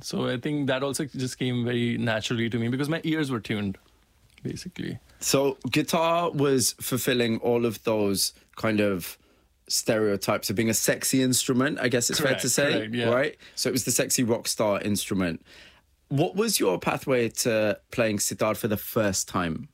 So I think that also just came very naturally to me because my ears were tuned, basically. So guitar was fulfilling all of those kind of stereotypes of being a sexy instrument, I guess it's fair to say, correct, yeah. right? So it was the sexy rock star instrument. What was your pathway to playing sitar for the first time?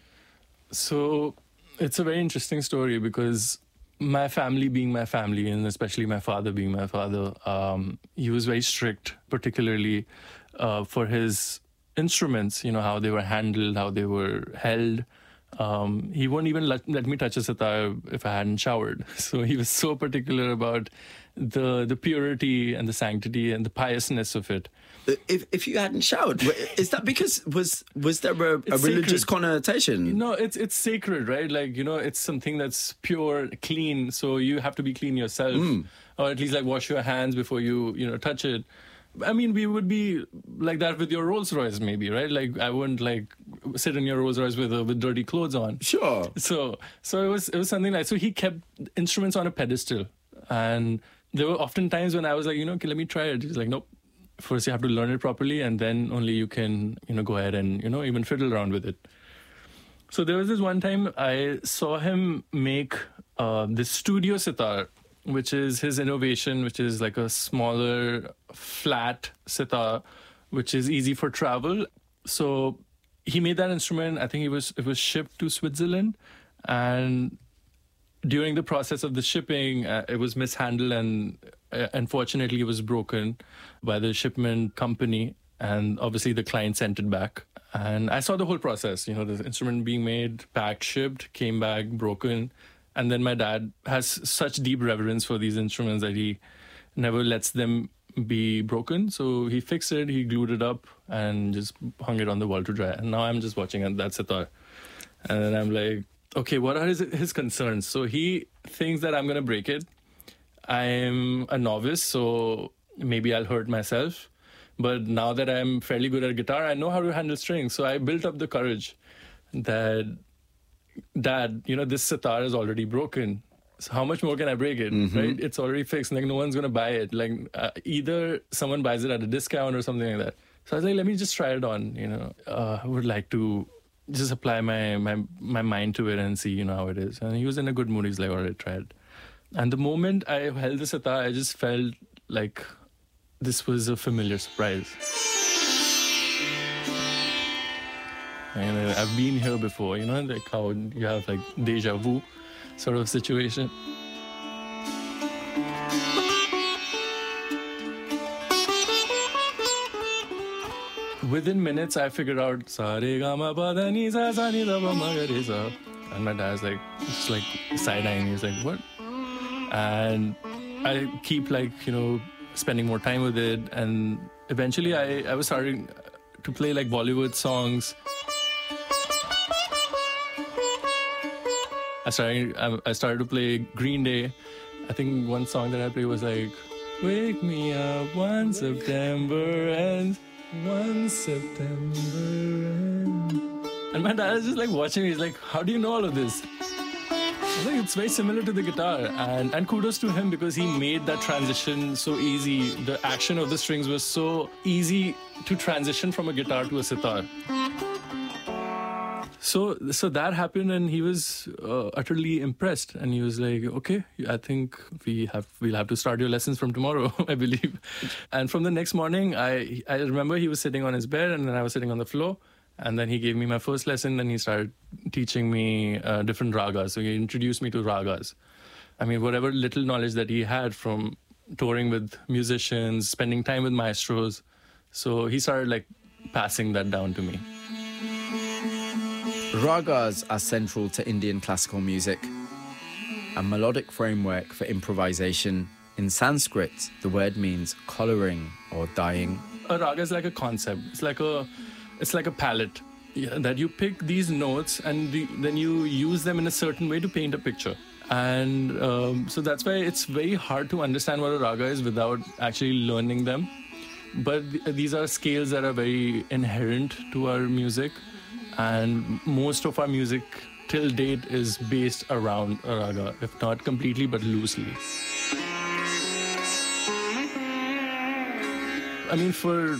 So it's a very interesting story because my family being my family, and especially my father being my father, he was very strict, particularly for his instruments, you know, how they were handled, how they were held. He wouldn't even let me touch a sitar if I hadn't showered. So he was so particular about the purity and the sanctity and the piousness of it. If you hadn't showered, is that because was there a religious connotation? No, it's sacred, right? Like, you know, it's something that's pure, clean. So you have to be clean yourself, or at least like wash your hands before you touch it. I mean, we would be like that with your Rolls Royce, maybe, right? Like, I wouldn't like sit in your Rolls Royce with dirty clothes on. Sure. So it was something like, so he kept instruments on a pedestal, and there were often times when I was like, okay, let me try it. He's like, nope. First, you have to learn it properly, and then only you can, go ahead and, even fiddle around with it. So there was this one time I saw him make this studio sitar, which is his innovation, which is like a smaller, flat sitar, which is easy for travel. So he made that instrument. I think it was shipped to Switzerland, and during the process of the shipping, it was mishandled, and unfortunately it was broken by the shipment company, and obviously the client sent it back. And I saw the whole process, the instrument being made, packed, shipped, came back, broken. And then my dad has such deep reverence for these instruments that he never lets them be broken. So he fixed it, he glued it up, and just hung it on the wall to dry. And now I'm just watching that sitar. And then I'm like, okay, what are his concerns? So he thinks that I'm going to break it. I'm a novice, so maybe I'll hurt myself. But now that I'm fairly good at guitar, I know how to handle strings. So I built up the courage that, Dad, this sitar is already broken. So how much more can I break it, right? It's already fixed. Like, no one's going to buy it. Like, either someone buys it at a discount or something like that. So I was like, let me just try it on, I would like to just apply my mind to it and see, how it is. And he was in a good mood. He's like, all right, try it. And the moment I held the sitar, I just felt like this was a familiar surprise. And I've been here before, like how you have like deja vu sort of situation. Within minutes, I figured out sa re ga ma pa da ni sa ni da pa ma ga re sa. And my dad's like, just like side-eyeing me. He's like, what? And I keep like, spending more time with it. And eventually I was starting to play like Bollywood songs. I started to play Green Day. I think one song that I played was like, wake me up one September ends, one September ends. And my dad is just like watching me. He's like, how do you know all of this? I think it's very similar to the guitar. And kudos to him because he made that transition so easy. The action of the strings was so easy to transition from a guitar to a sitar. So that happened, and he was utterly impressed. And he was like, okay, I think we'll have to start your lessons from tomorrow, I believe. And from the next morning, I remember he was sitting on his bed, and then I was sitting on the floor. And then he gave me my first lesson, and he started teaching me different ragas. So he introduced me to ragas. I mean, whatever little knowledge that he had from touring with musicians, spending time with maestros. So he started like passing that down to me. Ragas are central to Indian classical music, a melodic framework for improvisation. In Sanskrit, the word means coloring or dyeing. A raga is like a concept. It's like a palette that you pick these notes and then you use them in a certain way to paint a picture. And so that's why it's very hard to understand what a raga is without actually learning them. But these are scales that are very inherent to our music. And most of our music till date is based around a raga, if not completely, but loosely. I mean, for